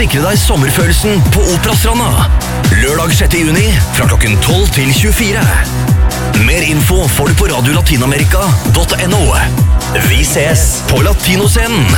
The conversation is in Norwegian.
sikre deg sommerfølelsen på Operastranda. Lørdag 6. juni fra klokken 12 til 24. Mer info får du på radiolatinamerica.no. Vi ses på Latinoscenen.